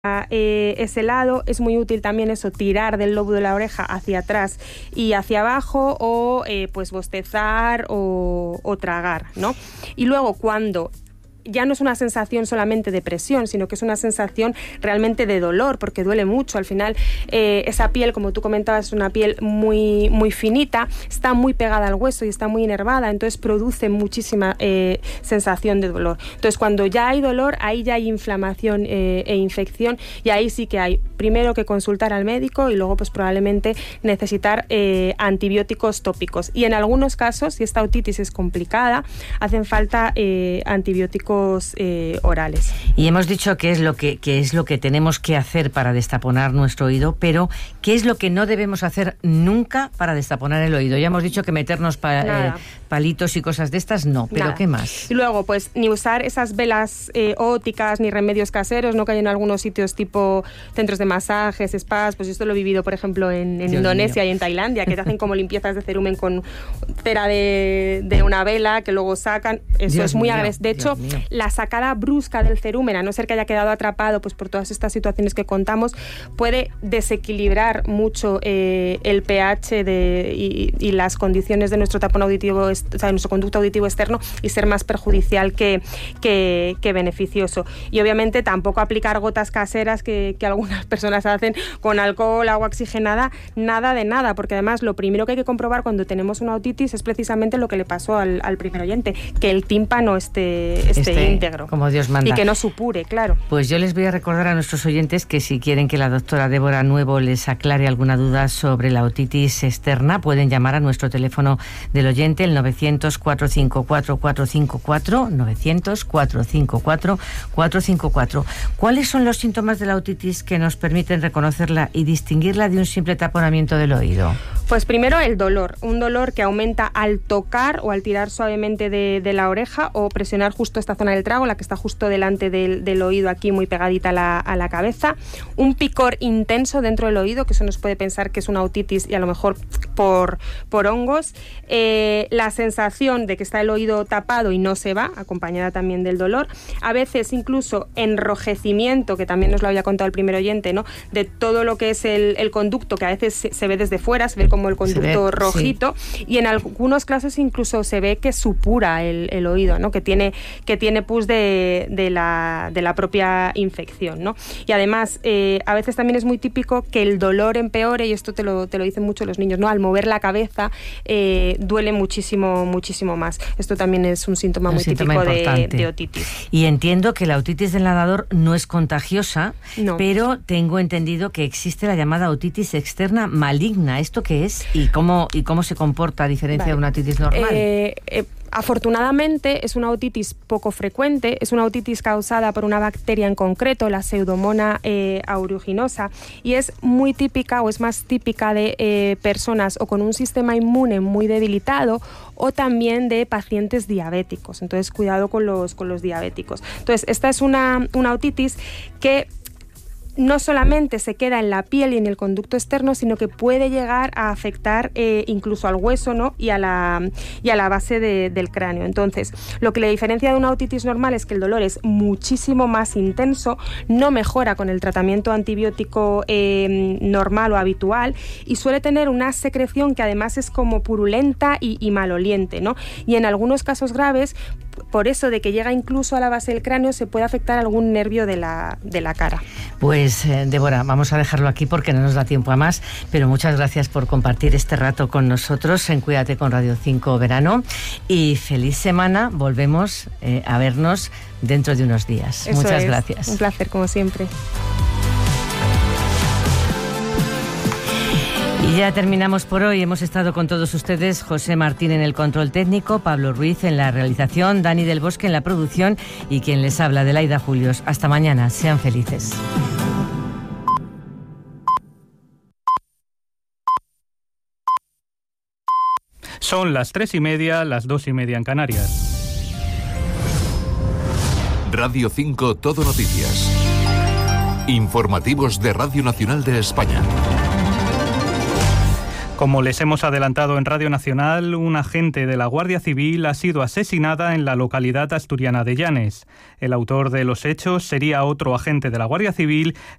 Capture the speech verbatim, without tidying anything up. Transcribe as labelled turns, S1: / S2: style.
S1: Eh, ese lado. Es muy útil también eso, tirar del lobo de la oreja hacia atrás y hacia abajo, o eh, pues bostezar o, o tragar, ¿no? Y luego cuando ya no es una sensación solamente de presión, sino que es una sensación realmente de dolor, porque duele mucho. Al final, eh, esa piel, como tú comentabas, es una piel muy, muy finita, está muy pegada al hueso y está muy inervada, entonces produce muchísima eh, sensación de dolor. Entonces, cuando ya hay dolor, ahí ya hay inflamación eh, e infección, y ahí sí que hay primero que consultar al médico y luego pues probablemente necesitar eh, antibióticos tópicos. Y en algunos casos, si esta otitis es complicada, hacen falta eh, antibióticos Eh, orales.
S2: Y hemos dicho qué es lo que, qué es lo que tenemos que hacer para destaponar nuestro oído, pero ¿qué es lo que no debemos hacer nunca para destaponar el oído? Ya hemos dicho que meternos pa, eh, palitos y cosas de estas, no, pero Nada. ¿Qué más?
S1: Y luego, pues, ni usar esas velas eh, ópticas ni remedios caseros, ¿no? Que hay en algunos sitios tipo centros de masajes, spas. Pues esto lo he vivido, por ejemplo, en, en Indonesia mío. y en Tailandia, que te hacen como limpiezas de cerumen con cera de, de una vela que luego sacan. Eso Dios es muy agresivo. De hecho, la sacada brusca del cerumen, a no ser que haya quedado atrapado pues por todas estas situaciones que contamos, puede desequilibrar mucho eh, el pH de, y, y las condiciones de nuestro tapón auditivo, o sea, de nuestro conducto auditivo externo, y ser más perjudicial que, que, que beneficioso. Y obviamente tampoco aplicar gotas caseras que, que algunas personas hacen con alcohol, agua oxigenada, nada de nada, porque además lo primero que hay que comprobar cuando tenemos una otitis es precisamente lo que le pasó al, al primer oyente, que el tímpano esté, esté este... íntegro.
S2: Como Dios manda.
S1: Y que no supure, claro.
S2: Pues yo les voy a recordar a nuestros oyentes que si quieren que la doctora Débora Nuevo les aclare alguna duda sobre la otitis externa, pueden llamar a nuestro teléfono del oyente, el novecientos, cuatrocientos cincuenta y cuatro, cuatrocientos cincuenta y cuatro, novecientos, cuatrocientos cincuenta y cuatro, cuatrocientos cincuenta y cuatro. ¿Cuáles son los síntomas de la otitis que nos permiten reconocerla y distinguirla de un simple taponamiento del oído?
S1: Pues primero el dolor, un dolor que aumenta al tocar o al tirar suavemente de, de la oreja o presionar justo esta zona del trago, la que está justo delante del, del oído, aquí muy pegadita a la, a la cabeza. Un picor intenso dentro del oído, que eso nos puede pensar que es una otitis y a lo mejor por, por hongos. Eh, la sensación de que está el oído tapado y no se va, acompañada también del dolor. A veces incluso enrojecimiento, que también nos lo había contado el primer oyente, ¿no? De todo lo que es el, el conducto, que a veces se, se ve desde fuera, se ve como el conducto ve, rojito, sí. Y en algunos casos incluso se ve que supura el, el oído, ¿no? Que tiene, que tiene pus de, de, la, de la propia infección, ¿no? Y además, eh, a veces también es muy típico que el dolor empeore, y esto te lo, te lo dicen mucho los niños, ¿no? Al mover la cabeza eh, duele muchísimo, muchísimo más. Esto también es un síntoma un muy síntoma típico de, de otitis.
S2: Y entiendo que la otitis del nadador no es contagiosa, no. Pero tengo entendido que existe la llamada otitis externa maligna. ¿Esto qué es? ¿Y cómo, y cómo se comporta a diferencia vale. de una otitis normal?
S1: Eh, eh, Afortunadamente es una otitis poco frecuente, es una otitis causada por una bacteria en concreto, la Pseudomonas eh, aeruginosa, y es muy típica o es más típica de eh, personas o con un sistema inmune muy debilitado o también de pacientes diabéticos. Entonces, cuidado con los, con los diabéticos. Entonces, esta es una, una otitis que no solamente se queda en la piel y en el conducto externo, sino que puede llegar a afectar eh, incluso al hueso, ¿no? y, a la, y a la base de, del cráneo. Entonces, lo que le diferencia de una otitis normal es que el dolor es muchísimo más intenso, no mejora con el tratamiento antibiótico eh, normal o habitual, y suele tener una secreción que además es como purulenta y, y maloliente, ¿no? Y en algunos casos graves, por eso de que llega incluso a la base del cráneo, se puede afectar algún nervio de la, de la cara.
S2: Pues, eh, Débora, vamos a dejarlo aquí porque no nos da tiempo a más, pero muchas gracias por compartir este rato con nosotros en Cuídate con Radio cinco Verano, y feliz semana. Volvemos eh, a vernos dentro de unos días.
S1: Eso
S2: muchas
S1: es.
S2: gracias.
S1: Un placer, como siempre.
S2: Y ya terminamos por hoy. Hemos estado con todos ustedes, José Martín en el control técnico, Pablo Ruiz en la realización, Dani del Bosque en la producción y quien les habla, Adelaida Julios. Hasta mañana. Sean felices.
S3: Son las tres y media, las dos y media en Canarias.
S4: Radio cinco Todo Noticias. Informativos de Radio Nacional de España.
S3: Como les hemos adelantado en Radio Nacional, un agente de la Guardia Civil ha sido asesinada en la localidad asturiana de Llanes. El autor de los hechos sería otro agente de la Guardia Civil